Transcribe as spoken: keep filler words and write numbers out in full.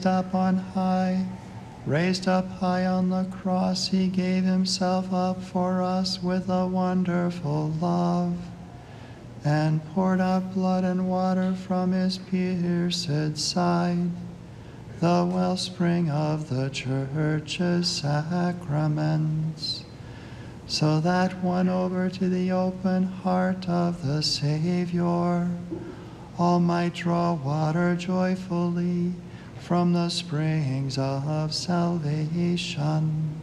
raised up on high, raised up high on the cross, he gave himself up for us with a wonderful love, and poured out blood and water from his pierced side, the wellspring of the church's sacraments, so that won over to the open heart of the Savior, all might draw water joyfully from the springs of salvation.